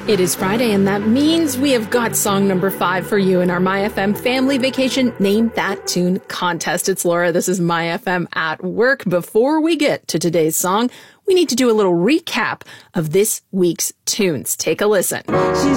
It is Friday, and that means we have got song number 5 for you in our MyFM Family Vacation Name That Tune contest. It's Laura. This is MyFM at Work. Before we get to today's song, we need to do a little recap of this week's tunes. Take a listen. She's